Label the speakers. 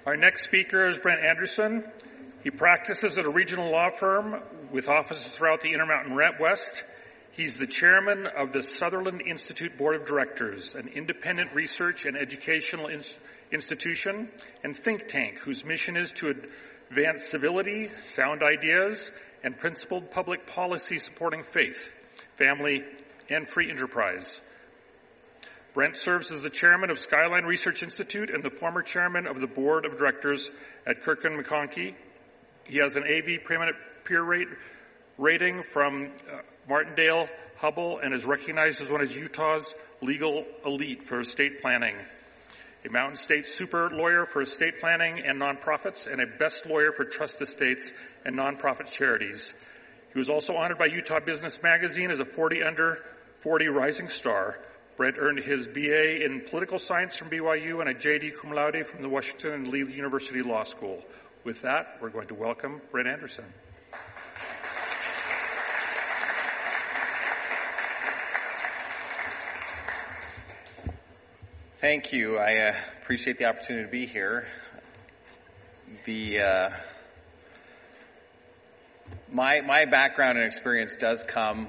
Speaker 1: Our next speaker is Brent Anderson. He practices at a regional law firm with offices throughout the Intermountain West. He's the chairman of the Sutherland Institute Board of Directors, an independent research and educational institution and think tank whose mission is to advance civility, sound ideas, and principled public policy supporting faith, family, and free enterprise. Brent serves as the chairman of Skyline Research Institute and the former chairman of the board of directors at Kirkland McConkie. He has an AV preeminent peer rating from Martindale Hubbell and is recognized as one of Utah's legal elite for estate planning, a Mountain State super lawyer for estate planning and nonprofits, and a best lawyer for trust estates and nonprofit charities. He was also honored by Utah Business Magazine as a 40 under 40 rising star. Brent earned his BA in political science from BYU and a JD cum laude from the Washington and Lee University Law School. With that, we're going to welcome Brent Anderson.
Speaker 2: Thank you. I appreciate the opportunity to be here. My background and experience does come